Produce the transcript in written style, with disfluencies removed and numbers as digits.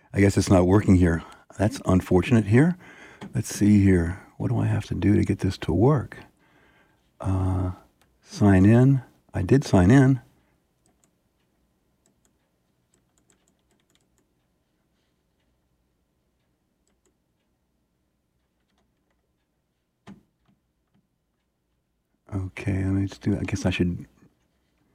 I guess it's not working here. That's unfortunate here. Let's see here. What do I have to do to get this to work? Sign in. I did sign in. Okay, let me just do. I guess I should